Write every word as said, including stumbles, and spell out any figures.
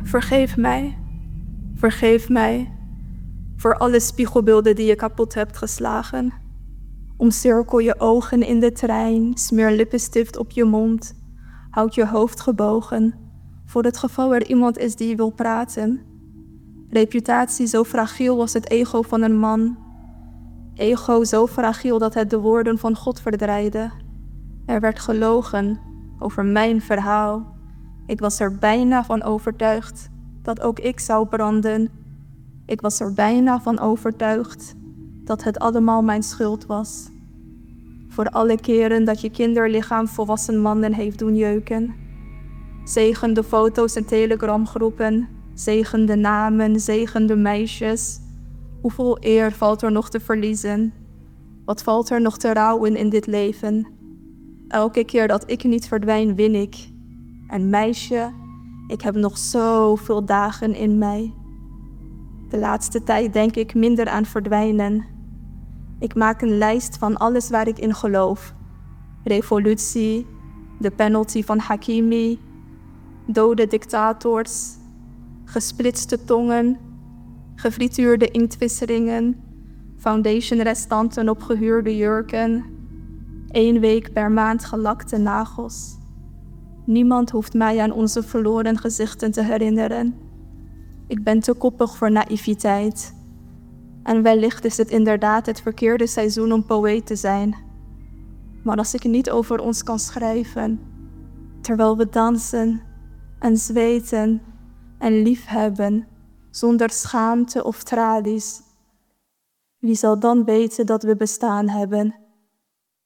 Vergeef mij. Vergeef mij voor alle spiegelbeelden die je kapot hebt geslagen. Omcirkel je ogen in de trein, smeer lippenstift op je mond. Houd je hoofd gebogen, voor het geval er iemand is die wil praten. Reputatie zo fragiel als het ego van een man. Ego zo fragiel dat het de woorden van God verdraaide. Er werd gelogen over mijn verhaal. Ik was er bijna van overtuigd dat ook ik zou branden. Ik was er bijna van overtuigd dat het allemaal mijn schuld was. Voor alle keren dat je kinderlichaam volwassen mannen heeft doen jeuken. Zegen de foto's en telegramgroepen, zegen de namen, zegen de meisjes. Hoeveel eer valt er nog te verliezen? Wat valt er nog te rouwen in dit leven? Elke keer dat ik niet verdwijn, win ik. En meisje, ik heb nog zoveel dagen in mij. De laatste tijd denk ik minder aan verdwijnen. Ik maak een lijst van alles waar ik in geloof. Revolutie, de penalty van Hakimi, dode dictators, gesplitste tongen, gefrituurde inktviseringen, foundationrestanten op gehuurde jurken, één week per maand gelakte nagels. Niemand hoeft mij aan onze verloren gezichten te herinneren. Ik ben te koppig voor naïviteit. En wellicht is het inderdaad het verkeerde seizoen om poëet te zijn. Maar als ik niet over ons kan schrijven, terwijl we dansen en zweten en liefhebben, zonder schaamte of tralies, wie zal dan weten dat we bestaan hebben?